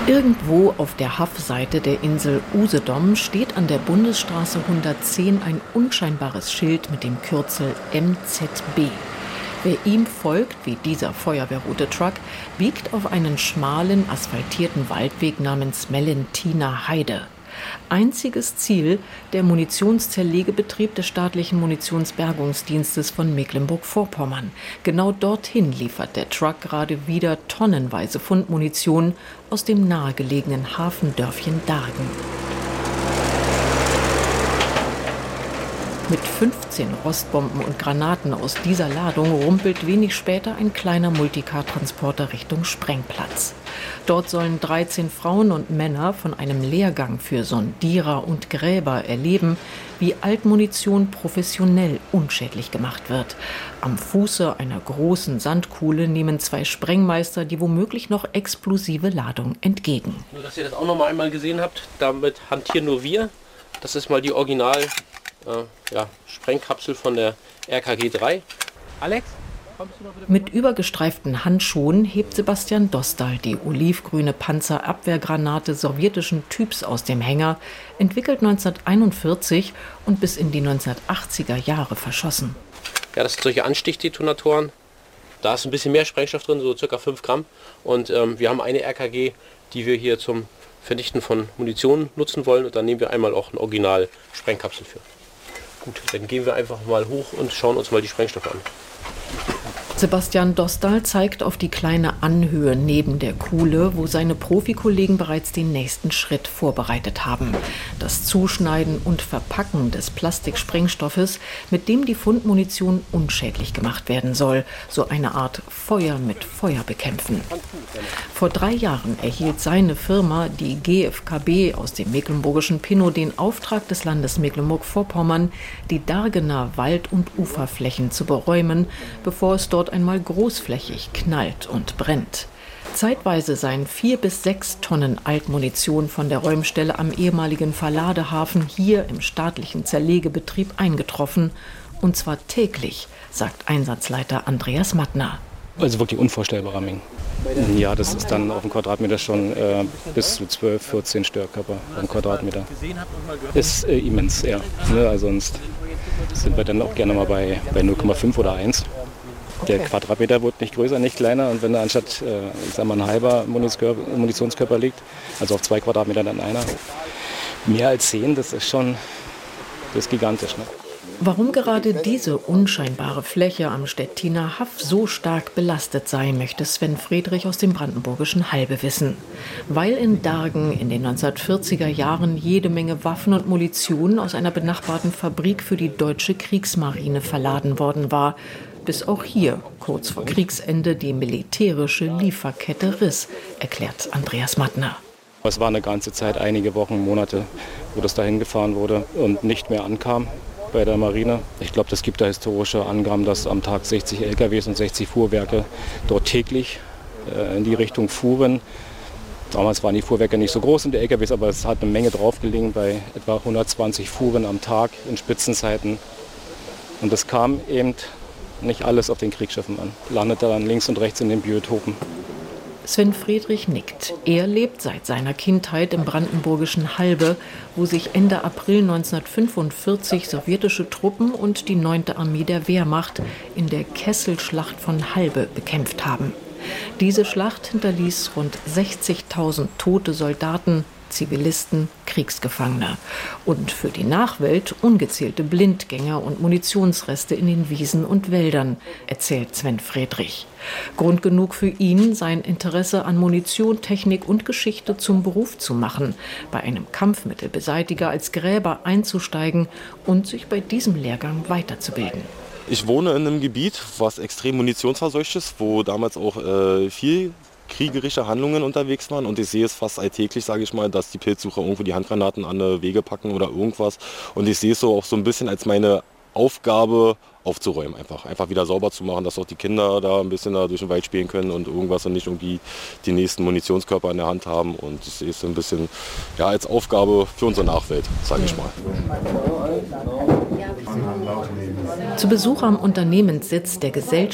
Irgendwo auf der Haff-Seite der Insel Usedom steht an der Bundesstraße 110 ein unscheinbares Schild mit dem Kürzel MZB. Wer ihm folgt, wie dieser feuerwehrrote Truck, biegt auf einen schmalen, asphaltierten Waldweg namens Mellentiner Heide. Einziges Ziel der Munitionszerlegebetrieb des staatlichen Munitionsbergungsdienstes von Mecklenburg-Vorpommern. Genau dorthin liefert der Truck gerade wieder tonnenweise Fundmunition aus dem nahegelegenen Hafendörfchen Dargen. Mit 15 Rostbomben und Granaten aus dieser Ladung rumpelt wenig später ein kleiner Multicar-Transporter Richtung Sprengplatz. Dort sollen 13 Frauen und Männer von einem Lehrgang für Sondierer und Gräber erleben, wie Altmunition professionell unschädlich gemacht wird. Am Fuße einer großen Sandkuhle nehmen 2 Sprengmeister die womöglich noch explosive Ladung entgegen. Nur, dass ihr das auch noch mal einmal gesehen habt, damit hantieren nur wir. Das ist mal die Original Sprengkapsel von der RKG 3. Alex? Mit übergestreiften Handschuhen hebt Sebastian Dostal die olivgrüne Panzerabwehrgranate sowjetischen Typs aus dem Hänger, entwickelt 1941 und bis in die 1980er Jahre verschossen. Ja, das sind solche Anstichdetonatoren. Da ist ein bisschen mehr Sprengstoff drin, so ca. 5 Gramm. Und wir haben eine RKG, die wir hier zum Vernichten von Munition nutzen wollen. Und da nehmen wir einmal auch ein Original-Sprengkapsel für. Gut, dann gehen wir einfach mal hoch und schauen uns mal die Sprengstoffe an. Sebastian Dostal zeigt auf die kleine Anhöhe neben der Kuhle, wo seine Profikollegen bereits den nächsten Schritt vorbereitet haben. Das Zuschneiden und Verpacken des Plastiksprengstoffes, mit dem die Fundmunition unschädlich gemacht werden soll. So eine Art Feuer mit Feuer bekämpfen. Vor 3 Jahren erhielt seine Firma, die GFKB aus dem mecklenburgischen Pinnow, den Auftrag des Landes Mecklenburg-Vorpommern, die Dargener Wald- und Uferflächen zu beräumen, bevor es dort einmal großflächig knallt und brennt. Zeitweise seien 4 bis 6 Tonnen Altmunition von der Räumstelle am ehemaligen Verladehafen hier im staatlichen Zerlegebetrieb eingetroffen. Und zwar täglich, sagt Einsatzleiter Andreas Mattner. Also wirklich unvorstellbarer Mengen. Ja, das ist dann auf dem Quadratmeter schon bis zu 12, 14 Störkörper auf dem Quadratmeter. Ist immens, ja. Also sonst sind wir dann auch gerne mal bei 0,5 oder 1. Der Quadratmeter wird nicht größer, nicht kleiner. Und wenn da anstatt ein halber Munitionskörper liegt, also auf 2 Quadratmeter dann einer, mehr als 10, das ist gigantisch. Ne? Warum gerade diese unscheinbare Fläche am Stettiner Haff so stark belastet sei, möchte Sven Friedrich aus dem brandenburgischen Halbe wissen. Weil in Dargen in den 1940er Jahren jede Menge Waffen und Munition aus einer benachbarten Fabrik für die deutsche Kriegsmarine verladen worden war, bis auch hier kurz vor Kriegsende die militärische Lieferkette riss, erklärt Andreas Mattner. Es war eine ganze Zeit, einige Wochen, Monate, wo das dahin gefahren wurde und nicht mehr ankam bei der Marine. Ich glaube, es gibt da historische Angaben, dass am Tag 60 LKWs und 60 Fuhrwerke dort täglich in die Richtung fuhren. Damals waren die Fuhrwerke nicht so groß in den LKWs, aber es hat eine Menge draufgelegen bei etwa 120 Fuhren am Tag in Spitzenzeiten. Und das kam eben nicht alles auf den Kriegsschiffen an. Landete dann links und rechts in den Biotopen. Sven Friedrich nickt. Er lebt seit seiner Kindheit im brandenburgischen Halbe, wo sich Ende April 1945 sowjetische Truppen und die 9. Armee der Wehrmacht in der Kesselschlacht von Halbe bekämpft haben. Diese Schlacht hinterließ rund 60.000 tote Soldaten, Zivilisten, Kriegsgefangene und für die Nachwelt ungezählte Blindgänger und Munitionsreste in den Wiesen und Wäldern, erzählt Sven Friedrich. Grund genug für ihn, sein Interesse an Munition, Technik und Geschichte zum Beruf zu machen, bei einem Kampfmittelbeseitiger als Gräber einzusteigen und sich bei diesem Lehrgang weiterzubilden. Ich wohne in einem Gebiet, was extrem munitionsverseucht ist, wo damals auch viel kriegerische Handlungen unterwegs waren und ich sehe es fast alltäglich, sage ich mal, dass die Pilzsucher irgendwo die Handgranaten an die Wege packen oder irgendwas und ich sehe es so auch so ein bisschen als meine Aufgabe aufzuräumen, einfach wieder sauber zu machen, dass auch die Kinder da ein bisschen da durch den Wald spielen können und irgendwas und nicht irgendwie die nächsten Munitionskörper in der Hand haben und ich sehe es so ein bisschen als Aufgabe für unsere Nachwelt, sage ich mal. Zu Besuch am Unternehmenssitz der Gesellschaft